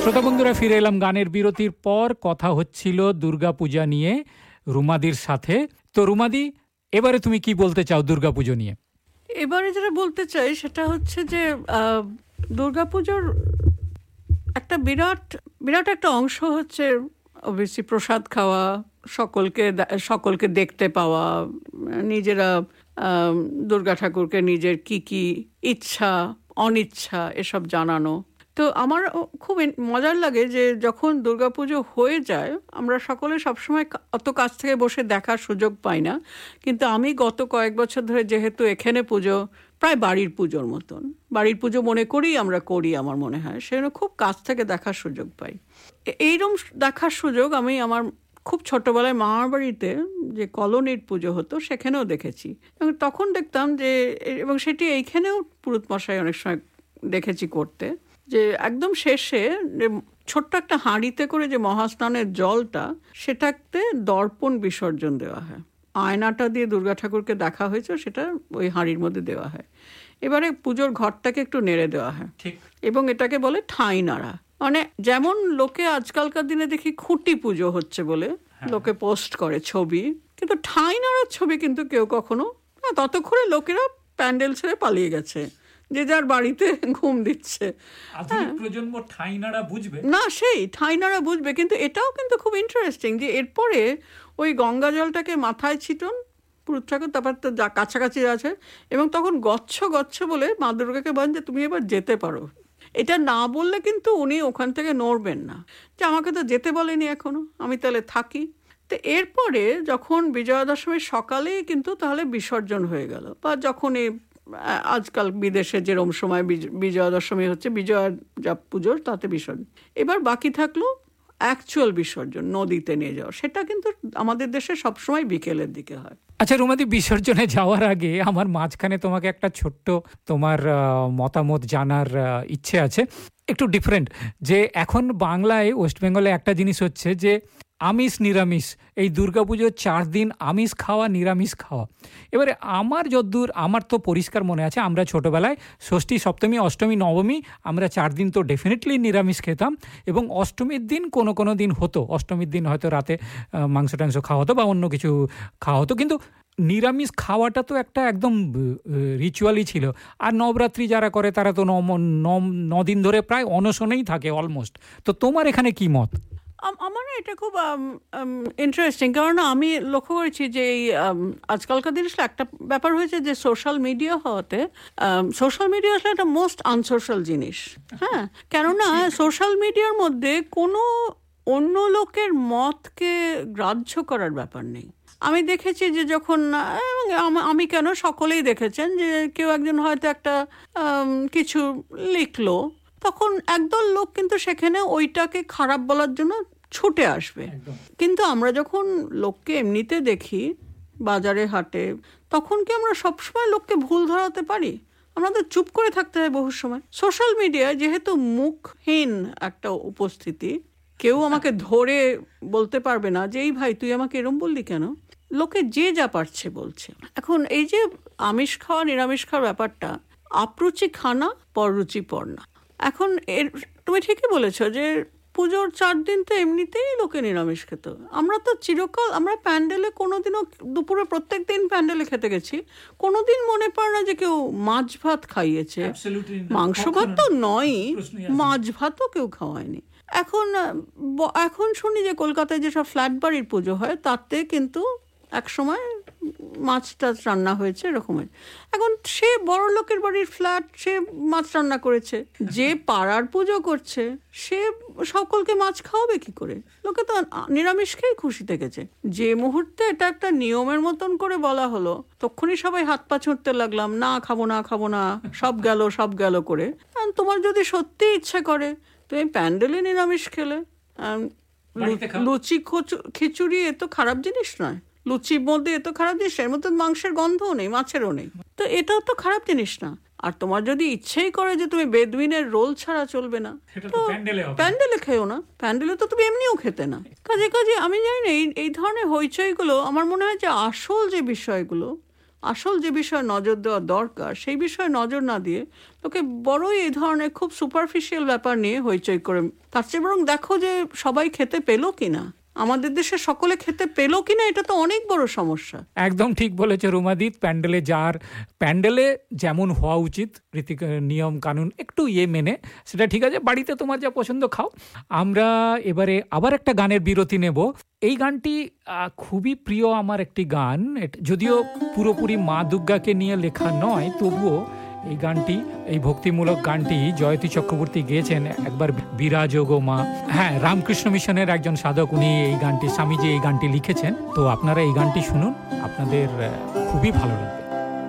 শ্রোতা বন্ধুরা, ফিরে এলাম গানের বিরতির পর। কথা হচ্ছিল দুর্গাপূজা নিয়ে রুমাদির সাথে। তো রুমাদি, এবারে তুমি কি বলতে চাও দুর্গাপুজো নিয়ে? এবারে যেটা বলতে চাই সেটা হচ্ছে যে দুর্গাপুজোর একটা বিরাট বিরাট একটা অংশ হচ্ছে অবশ্যই প্রসাদ খাওয়া, সকলকে দেখতে পাওয়া, নিজেরা দুর্গা ঠাকুরকে নিজের কি ইচ্ছা অনিচ্ছা এসব জানানো। তো আমার খুব মজার লাগে যে যখন দুর্গাপুজো হয়ে যায় আমরা সকলে সবসময় অত কাছ থেকে বসে দেখার সুযোগ পাই না, কিন্তু আমি গত কয়েক বছর ধরে যেহেতু এখানে পুজো প্রায় বাড়ির পুজোর মতন, বাড়ির পুজো মনে করি আমরা করি, আমার মনে হয় সেজন্য খুব কাছ থেকে দেখার সুযোগ পাই। এইরকম দেখার সুযোগ আমি আমার খুব ছোটোবেলায় মামার বাড়িতে যে কলোনির পুজো হতো সেখানেও দেখেছি, এবং তখন দেখতাম যে, এবং সেটি এইখানেও পুরোহিত মশাই অনেক সময় দেখেছি করতে, যে একদম শেষে ছোট্ট একটা হাঁড়িতে করে যে মহাস্নানের জলটা সেটাতে দর্পণ বিসর্জন দেওয়া হয়। আয়নাটা দিয়ে দুর্গা ঠাকুরকে দেখা হয়েছে সেটা ওই হাঁড়ির মধ্যে দেওয়া হয়। এবারে পুজোর ঘরটাকে একটু নেড়ে দেওয়া হয় এবং এটাকে বলে ঠাঁই নাড়া। মানে যেমন লোকে আজকালকার দিনে দেখি খুঁটি পুজো হচ্ছে বলে লোকে পোস্ট করে ছবি, কিন্তু ঠাঁই নাড়ার ছবি কিন্তু কেউ কখনো, ততক্ষণে লোকেরা প্যান্ডেল ছেড়ে পালিয়ে গেছে, যে যার বাড়িতে ঘুম দিচ্ছে। প্রজন্ম ঠাঁই নাড়া বুঝবে না, সেই ঠাঁই নাড়া বুঝবে, কিন্তু এটাও কিন্তু খুব ইন্টারেস্টিং যে এরপরে ওই গঙ্গা জলটাকে মাথায় ছিটন পুরুত ঠাকুর, তারপর তো কাছাকাছি আছে, এবং তখন গচ্ছ বলে মা দুর্গাকে বলেন যে তুমি এবার যেতে পারো। এটা না বললে কিন্তু উনি ওখান থেকে নড়বেন না, যে আমাকে তো যেতে বলেনি এখনো, আমি তাহলে থাকি। তো এরপরে যখন বিজয়া দশমীর সকালেই কিন্তু তাহলে বিসর্জন হয়ে গেল, বা যখন এই আজকাল বিদেশে যেরকম সময় বিজয়া দশমী হচ্ছে, বিজয়ার যা পুজোর তাতে বিসর্জন, এবার বাকি থাকলো অ্যাকচুয়াল বিসর্জন নদীতে নিয়ে যাওয়া, সেটা কিন্তু আমাদের দেশে সবসময় বিকেলের দিকে হয়। আচ্ছা রুমাদি, বিসর্জনে যাওয়ার আগে আমার মাঝখানে তোমাকে একটা ছোট্ট তোমার মতামত জানার ইচ্ছে আছে, একটু ডিফারেন্ট। যে এখন বাংলায় ওয়েস্ট বেঙ্গলে একটা জিনিস হচ্ছে যে আমিষ নিরামিষ, এই দুর্গাপুজোর 4 দিন আমিষ খাওয়া নিরামিষ খাওয়া। এবারে আমার তো পরিষ্কার মনে আছে, আমরা ছোটোবেলায় ষষ্ঠী সপ্তমী অষ্টমী নবমী আমরা 4 দিন তো ডেফিনেটলি নিরামিষ খেতাম, এবং অষ্টমীর দিন কোনো দিন হতো, অষ্টমীর দিন হয়তো রাতে মাংস টাংস খাওয়া হতো বা অন্য কিছু খাওয়া হতো, কিন্তু নিরামিষ খাওয়াটা তো একটা একদম রিচুয়ালই ছিল। আর নবরাত্রি যারা করে তারা তো 9 দিন ধরে প্রায় অনশনেই থাকে অলমোস্ট। তো তোমার এখানে কি মত? আমার এটা খুব ইন্টারেস্টিং, কারণ আমি লক্ষ্য করেছি যে এই আজকালকার দিনে একটা ব্যাপার হয়েছে যে সোশ্যাল মিডিয়া হওয়াতে, সোশ্যাল মিডিয়া আসলে একটা মোস্ট আনসোশ্যাল জিনিস। হ্যাঁ, কেননা সোশ্যাল মিডিয়ার মধ্যে কোনো অন্য লোকের মতকে গ্রাহ্য করার ব্যাপার নেই। আমি দেখেছি যে যখন, আমি কেন, সকলেই দেখেছেন যে কেউ একজন হয়তো একটা কিছু লিখলো, তখন একদল লোক কিন্তু সেখানে ওইটাকে খারাপ বলার জন্য ছুটে আসবে। কিন্তু আমরা যখন লোককে এমনিতে দেখি বাজারে হাটে, তখন কি আমরা সবসময় লোককে ভুল ধরাতে পারি? আমাদের চুপ করে থাকতে হয় বহু সময়। সোশ্যাল মিডিয়ায় যেহেতু মুখহীন একটা উপস্থিতি, কেউ আমাকে ধরে বলতে পারবে না যে এই ভাই তুই আমাকে এরম বললি কেন, লোকে যে যা পারছে বলছে। এখন এই যে আমিষ খাওয়া নিরামিষ খাওয়ার ব্যাপারটা, আপরুচি খানা পররুচি পড়না। এখন তুমি ঠিকই বলেছ যে পুজোর 4 দিন তো এমনিতেই লোকে নিরামিষ খেত। আমরা তো চিরকাল, আমরা প্যান্ডেলে কোনোদিনও দুপুরে প্রত্যেক দিন প্যান্ডেলে খেতে গেছি, কোনোদিন মনে পড়ে না যে কেউ মাছ ভাত খাইয়েছে। মাংস ভাত তো নয়ই, মাছ ভাতও কেউ খাওয়ায়নি। এখন শুনি যে কলকাতায় যেসব ফ্ল্যাট বাড়ির পুজো হয় তাতে কিন্তু এক সময় মাছ টাছ রান্না হয়েছে এরকমের। এখন সে বড় লোকের বাড়ির ফ্ল্যাট, সে মাছ রান্না করেছে, যে পাড়ার পুজো করছে সে সকলকে মাছ খাওয়াবে কি করে? লোকে তো নিরামিষ খেয়ে খুশি থেকেছে। যে মুহূর্তে এটা একটা নিয়মের মতন করে বলা হলো, তখনই সবাই হাত পা ছুঁড়তে লাগলাম, না খাবো না, সব গেল করে। তোমার যদি সত্যি ইচ্ছে করে তুমি প্যান্ডেলে নিরামিষ খেলে, লুচি খিচুড়ি এ তো খারাপ জিনিস নয়, লুচির মধ্যে এত খারাপ জিনিস, এর মধ্যে মাংসের গন্ধও নেই, মাছেরও নেই, তো এটাও তো খারাপ জিনিস না। আর তোমার যদি ইচ্ছেই করে যে তুমি বেদুইনের রোল ছাড়া চলবে না, তো প্যান্ডেলে খেও না, প্যান্ডেলে তো তুমি এমনিও খেতে না। কাজে আমি জানি না এই ধরনের হইচইগুলো, আমার মনে হয় যে আসল যে বিষয়গুলো আসল যে বিষয়ে নজর দেওয়া দরকার সেই বিষয়ে নজর না দিয়ে লোকে বড়ই এই ধরনের খুব সুপারফিশিয়াল ব্যাপার নিয়ে হইচই করে। তার চেয়ে বরং দেখো যে সবাই খেতে পেলো কিনা, আমাদের দেশে সকলে খেতে পেলো কিনা, এটা তো অনেক বড় সমস্যা। একদম ঠিক বলেছে রুমাদি। প্যান্ডেলে যেমন হওয়া উচিত রীতি নিয়ম কানুন একটু মেনে, সেটা ঠিক আছে, বাড়িতে তোমার যা পছন্দ খাও। আমরা এবারে আবার একটা গানের বিরতি নেব। এই গানটি খুবই প্রিয় আমার একটি গান, যদিও পুরোপুরি মা দুর্গাকে নিয়ে লেখা নয়, তবুও এই গানটি, এই ভক্তিমূলক গানটি জয়তী চক্রবর্তী গেয়েছেন একবার, বিরাজ গো মা। হ্যাঁ, রামকৃষ্ণ মিশনের একজন সাধক, উনি এই গানটি, স্বামীজি এই গানটি লিখেছেন। তো আপনারা এই গানটি শুনুন, আপনাদের খুবই ভালো লাগবে।